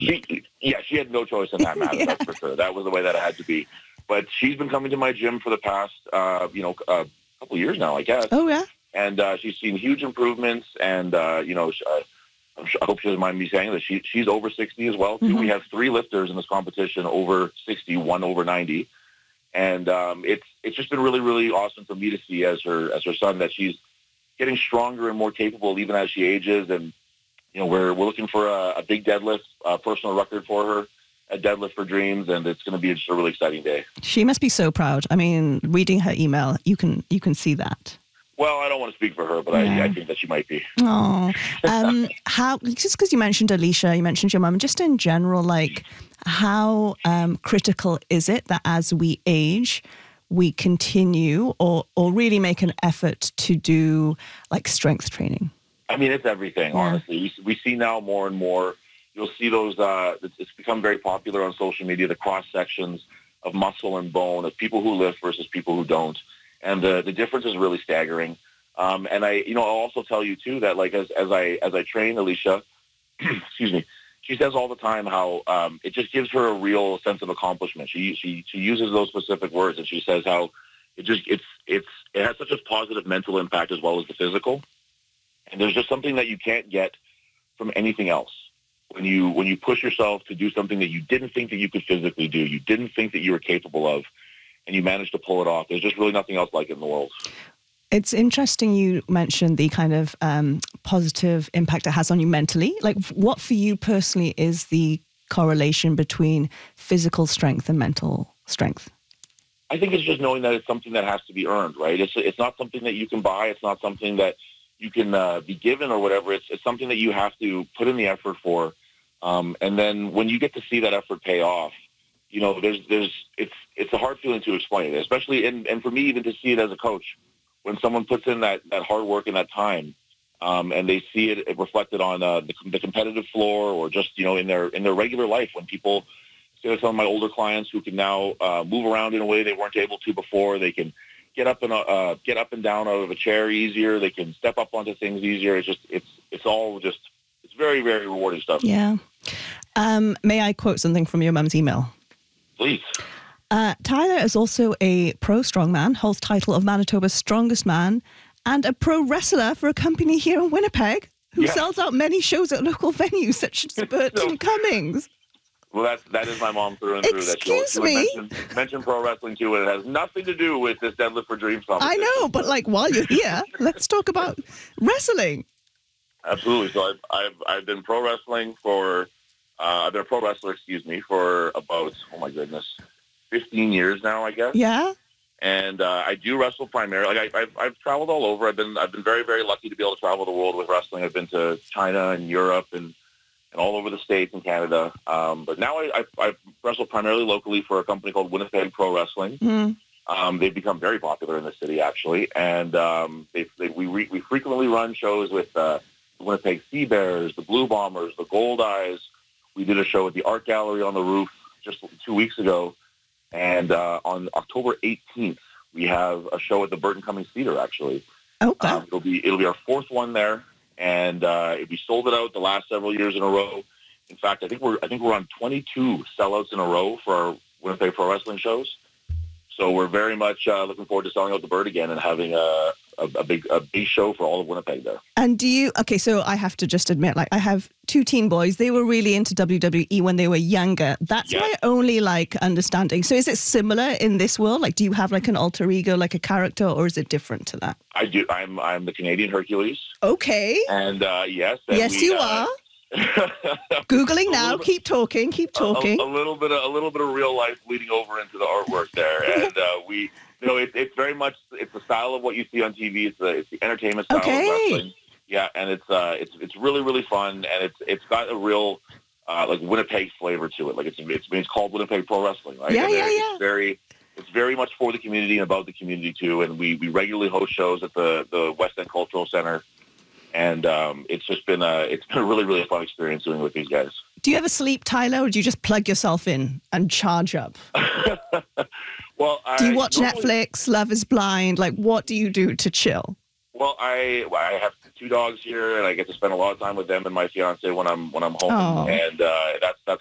She had no choice in that matter. Yeah. That's for sure. That was the way that it had to be. But she's been coming to my gym for the past, couple years now, I guess. Oh, yeah. And she's seen huge improvements. And, I hope she doesn't mind me saying that she's over 60 as well, too. Mm-hmm. We have 3 lifters in this competition over 60, 1 over 90. And it's just been really, really awesome for me to see as her son that she's getting stronger and more capable even as she ages. And, we're looking for a big deadlift, personal record for her, a Deadlift for Dreams, and it's going to be just a really exciting day. She must be so proud. I mean, reading her email, you can see that. Well, I don't want to speak for her, but yeah. I think that she might be. Oh, how? Just because you mentioned Alicia, you mentioned your mum, just in general, like how critical is it that as we age, we continue or really make an effort to do like strength training? I mean, it's everything. Honestly, we see now more and more. You'll see those. It's become very popular on social media. The cross sections of muscle and bone of people who lift versus people who don't. And the difference is really staggering. And I'll also tell you too that like as I train Alicia, excuse me, she says all the time how it just gives her a real sense of accomplishment. She uses those specific words, and she says how it has such a positive mental impact as well as the physical. And there's just something that you can't get from anything else. When you push yourself to do something that you didn't think that you could physically do, you didn't think that you were capable of, and you manage to pull it off. There's just really nothing else like it in the world. It's interesting you mentioned the kind of positive impact it has on you mentally. Like, what for you personally is the correlation between physical strength and mental strength? I think it's just knowing that it's something that has to be earned, right? It's not something that you can buy. It's not something that you can be given or whatever. It's something that you have to put in the effort for. And then when you get to see that effort pay off, it's a hard feeling to explain it, especially, and for me, even to see it as a coach, when someone puts in that hard work and that time, and they see it reflected on the competitive floor or just, in their regular life, when people, say some of my older clients who can now move around in a way they weren't able to before, they can get up and down out of a chair easier, they can step up onto things easier. It's very, very rewarding stuff. Yeah. May I quote something from your mum's email? Please. Tyler is also a pro strongman, holds title of Manitoba's strongest man, and a pro wrestler for a company here in Winnipeg who sells out many shows at local venues such as Burton Cummings. Well, that is my mom through and through. Excuse me? Mention pro wrestling too, and it has nothing to do with this Deadlift for Dreams competition. I know, but like while you're here, let's talk about wrestling. Absolutely. So I've been pro wrestling I've been a pro wrestler, for about 15 years now, I guess. Yeah. And I do wrestle primarily. Like I've traveled all over. I've been very, very lucky to be able to travel the world with wrestling. I've been to China and Europe and all over the States and Canada. But now I wrestle primarily locally for a company called Winnipeg Pro Wrestling. Mm. They've become very popular in the city, actually. And we frequently run shows with the Winnipeg Sea Bears, the Blue Bombers, the Gold Eyes. We did a show at the Art Gallery on the Roof just 2 weeks ago. And on October 18th, we have a show at the Burton Cummings Theater, actually. Okay. It'll be our 4th one there. And we sold it out the last several years in a row. In fact, I think we're on 22 sellouts in a row for our Winnipeg Pro Wrestling shows. So we're very much looking forward to selling out the Bird again and having a big show for all of Winnipeg there. And so I have to just admit, like I have 2 teen boys. They were really into WWE when they were younger. That's my only understanding. So is it similar in this world? Like, do you have like an alter ego, like a character, or is it different to that? I do. I'm the Canadian Hercules. Okay. And yes. Yes, you are. Googling now. Keep talking. A little bit of real life bleeding over into the artwork there, and it's very much the style of what you see on TV. It's the entertainment style of wrestling. Yeah, and it's really, really fun, and it's got a real Winnipeg flavor to it. Like it's called Winnipeg Pro Wrestling, right? Yeah. It's very much for the community and about the community too. And we regularly host shows at the West End Cultural Center. And it's been a really, really fun experience doing it with these guys. Do you ever sleep, Tyler, or do you just plug yourself in and charge up? Well, do you watch Netflix, Love is Blind? Like, what do you do to chill? Well, I have 2 dogs here, and I get to spend a lot of time with them and my fiance when I'm home, Oh. and that's